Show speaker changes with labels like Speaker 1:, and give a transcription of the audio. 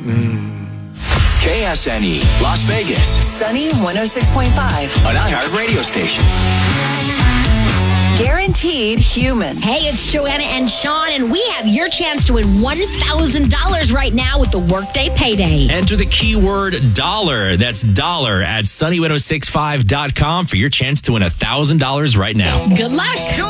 Speaker 1: KSNE, Las Vegas,
Speaker 2: Sunny 106.5.
Speaker 1: an iHeart radio station.
Speaker 2: Guaranteed human.
Speaker 3: Hey, it's Joanna and Sean, and we have your chance to win $1,000 right now with the Workday Payday.
Speaker 4: Enter the keyword dollar. That's dollar at sunny1065.com for your chance to win $1,000 right now.
Speaker 3: Good luck.